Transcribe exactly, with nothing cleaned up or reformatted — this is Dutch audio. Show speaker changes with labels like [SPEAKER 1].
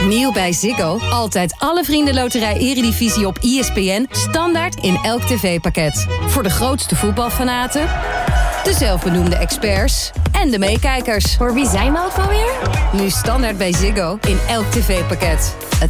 [SPEAKER 1] Nieuw bij Ziggo. Altijd alle Vriendenloterij Eredivisie op E S P N. Standaard in elk tv-pakket. Voor de grootste voetbalfanaten, de zelfbenoemde experts en de meekijkers.
[SPEAKER 2] Voor wie zijn we ook alweer?
[SPEAKER 1] Nu standaard bij Ziggo in elk tv-pakket. Het